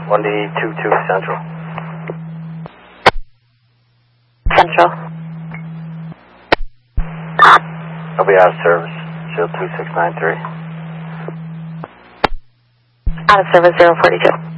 1D22 Central. Central. I'll be out of service. 02693. Out of service 042.